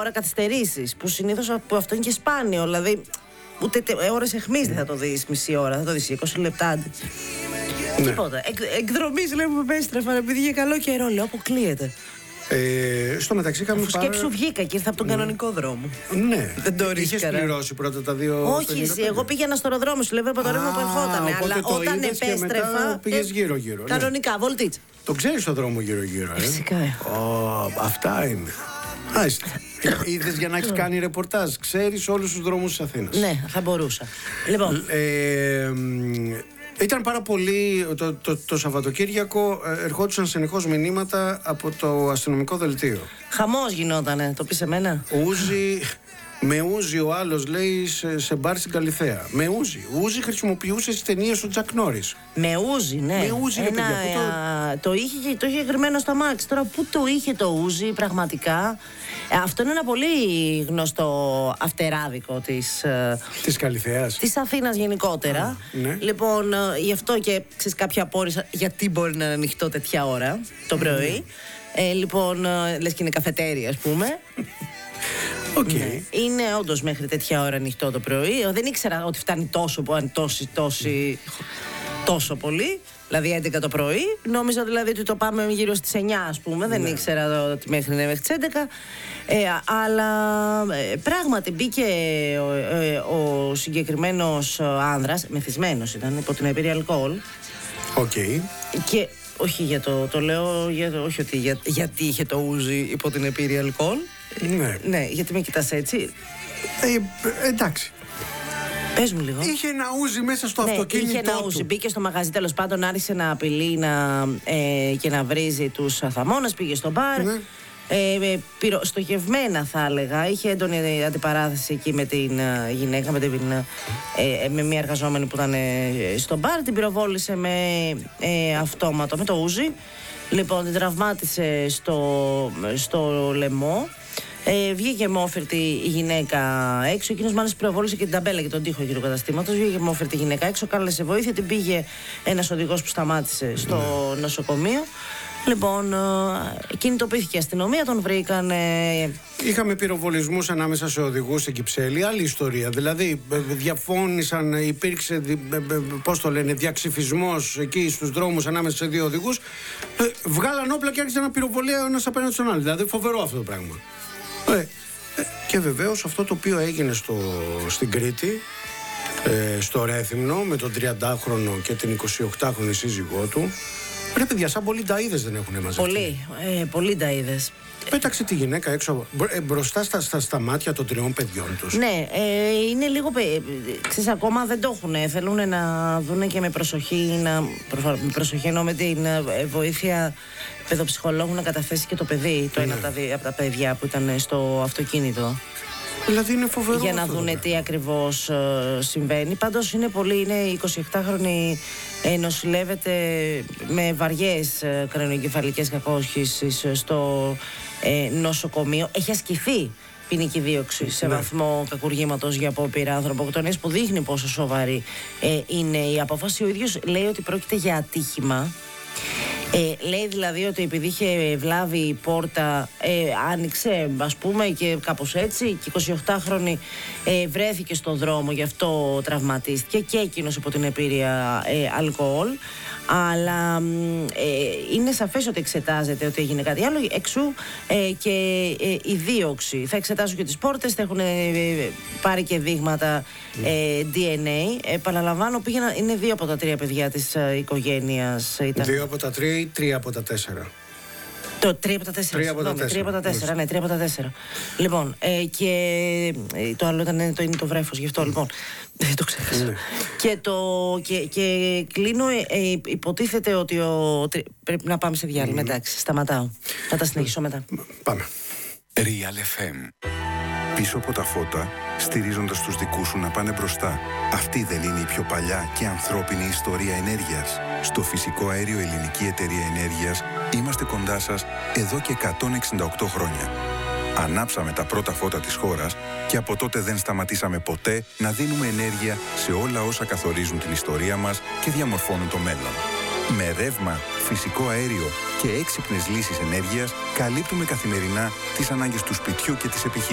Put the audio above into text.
ώρα καθυστερήσεις, που συνήθως αυτό είναι και σπάνιο. Δηλαδή, ούτε ώρες εχμής δεν θα το δεις μισή ώρα, θα το δεις 20 λεπτά. Ναι. Τίποτα. Εκδρομή βλέπουμε επέστρεφαν επειδή είχε καλό καιρό. Λέω, αποκλείεται. Στο μεταξύ κάνουμε σκέψου βγήκα και ήρθα από τον κανονικό δρόμο. Ναι. Δεν το είχες πληρώσει πρώτα τα 2. Όχι, εγώ πήγαινα στο αεροδρόμιο, σου λέω από το ρεύμα που ερχόταν. Αλλά όταν επέστρεφα. Πήγες γύρω-γύρω. Κανονικά, ναι. Βολτίτσα. Το ξέρεις το δρόμο γύρω-γύρω. Φυσικά. Αυτά είναι. Είδες για να έχεις κάνει ρεπορτάζ. Ξέρεις όλους τους δρόμους της Αθήνας. Ναι, θα μπορούσα. Λοιπόν. Ήταν πάρα πολύ. Το Σαββατοκύριακο ερχόντουσαν συνεχώς μηνύματα από το αστυνομικό δελτίο. Χαμός γινότανε, το πεις εμένα. Με ούζι ο άλλος, λέει, σε μπαρ στην Καλιθέα. Με ούζι. Ούζι χρησιμοποιούσε στις ταινίες ο Τζακ Νόρις. Με ούζι, ναι. Με ούζι, το είχε γραμμένο στο αμάξι. Τώρα πού το είχε το ούζι πραγματικά. Αυτό είναι ένα πολύ γνωστό αυτεράδικο της Καλιθέας. Της Αθήνας γενικότερα. Ναι. Λοιπόν, γι' αυτό και ξέρεις, κάποια απόρρισα γιατί μπορεί να είναι ανοιχτό τέτοια ώρα το πρωί. Λοιπόν, λες και είναι καφετέρια, ας πούμε. Okay. Ναι. Είναι όντως μέχρι τέτοια ώρα ανοιχτό το πρωί. Δεν ήξερα ότι φτάνει τόσο πολύ. Δηλαδή 11 το πρωί. Νόμιζα δηλαδή ότι το πάμε γύρω στις 9, ας πούμε. Δεν ήξερα ότι μέχρι τις 11. Αλλά πράγματι μπήκε ο συγκεκριμένος άνδρας, μεθυσμένος ήταν, υπό την επίρρεια αλκοόλ. Okay. Και όχι το λέω, όχι ότι γιατί είχε το ούζι υπό την επίρρεια αλκοόλ. Ναι, γιατί με κοιτάς έτσι. Εντάξει. Πες μου λίγο. Είχε ένα ούζι μέσα στο αυτοκίνητο. Είχε ένα ούζι. Μπήκε στο μαγαζί, τέλος πάντων, άρχισε να απειλεί και να βρίζει τους αθαμώνες. Πήγε στο μπαρ. Ναι. Στοχευμένα θα έλεγα. Είχε έντονη αντιπαράθεση εκεί με την γυναίκα, με μια εργαζόμενη που ήταν στο μπαρ. Την πυροβόλησε με αυτόματο, με το ούζι. Λοιπόν, την τραυμάτισε στο λαιμό. Βγήκε μόφερτη η γυναίκα έξω. Εκείνος μάλιστα πυροβόλησε και την ταμπέλα και τον τοίχο γύρω καταστήματος. Βγήκε μόφερτη η γυναίκα έξω, κάλεσε βοήθεια. Την πήγε ένας οδηγός που σταμάτησε στο νοσοκομείο. Λοιπόν, κινητοποιήθηκε η αστυνομία, τον βρήκαν. Είχαμε πυροβολισμούς ανάμεσα σε οδηγούς στην Κυψέλη. Άλλη ιστορία. Δηλαδή, διαφώνησαν, υπήρξε, διαξυφισμός εκεί στους δρόμους ανάμεσα σε δύο οδηγούς. Βγάλαν όπλα και άρχισαν να πυροβολεί ο ένας απέναντι στον άλλο. Δηλαδή, φοβερό αυτό το πράγμα. Και βεβαίως αυτό το οποίο έγινε στην Κρήτη, στο Ρέθυμνο, με τον 30χρονο και την 28χρονη σύζυγό του. Ρε παιδιά, σαν πολλοί νταΐδες δεν έχουν μαζευτεί. Πολλοί νταΐδες. Πέταξε τη γυναίκα έξω μπροστά στα μάτια των 3 παιδιών τους. Ναι, είναι λίγο. Ξέρεις, ακόμα δεν το έχουν. Θέλουν να δουν και με προσοχή. Με προσοχή εννοώ με την βοήθεια παιδοψυχολόγου να καταθέσει και το παιδί. Το ένα από τα παιδιά που ήταν στο αυτοκίνητο. Δηλαδή είναι φοβερό. Για να δούνε τι ακριβώς συμβαίνει. Πάντως είναι 28χρονη, νοσηλεύεται με βαριές κρανιοεγκεφαλικές κακόσχησεις στο νοσοκομείο. Έχει ασκηθεί ποινική δίωξη σε βαθμό κακουργήματος για απόπειρα ανθρωποκτονίας, που δείχνει πόσο σοβαρή είναι η απόφαση. Ο ίδιος λέει ότι πρόκειται για ατύχημα. Λέει δηλαδή ότι επειδή είχε βλάβει η πόρτα, άνοιξε, ας πούμε, και κάπως έτσι, και 28χρονη βρέθηκε στον δρόμο, γι' αυτό τραυματίστηκε και εκείνος υπό την επίρρεια αλκοόλ. Αλλά είναι σαφές ότι εξετάζεται ότι έγινε κάτι άλλο, εξού και η δίωξη. Θα εξετάσουν και τις πόρτες, θα έχουν πάρει και δείγματα DNA. Επαναλαμβάνω, είναι 2 από τα 3 παιδιά της οικογένειας. 2 από τα 3 ή 3 από τα 4. Το 3 από τα 4. 3 από τα 4. Ναι, 3 από τα 4. Λοιπόν, και το άλλο είναι το βρέφος, γι' αυτό λοιπόν. Το ξέχασα. Ναι. Και κλείνω, υποτίθεται ότι πρέπει να πάμε σε διάλειμμα. Εντάξει, σταματάω. Θα τα συνεχίσω μετά. Πάμε. Real FM. Πίσω από τα φώτα, στηρίζοντας τους δικούς σου να πάνε μπροστά. Αυτή δεν είναι η πιο παλιά και ανθρώπινη ιστορία ενέργειας? Στο Φυσικό Αέριο Ελληνική Εταιρεία Ενέργειας είμαστε κοντά σας εδώ και 168 χρόνια. Ανάψαμε τα πρώτα φώτα της χώρας και από τότε δεν σταματήσαμε ποτέ να δίνουμε ενέργεια σε όλα όσα καθορίζουν την ιστορία μας και διαμορφώνουν το μέλλον. Με ρεύμα, φυσικό αέριο και έξυπνες λύσεις ενέργειας καλύπτουμε καθημερινά τις ανάγκες του σπιτιού και της επιχείρησης.